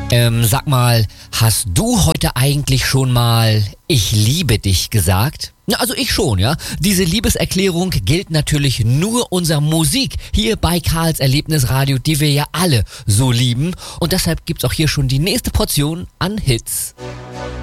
Sag mal, hast du heute eigentlich schon mal "Ich liebe dich" gesagt? Na, also ich schon, ja. Diese Liebeserklärung gilt natürlich nur unserer Musik hier bei Karls Erlebnisradio, die wir ja alle so lieben. Und deshalb gibt's auch hier schon die nächste Portion an Hits.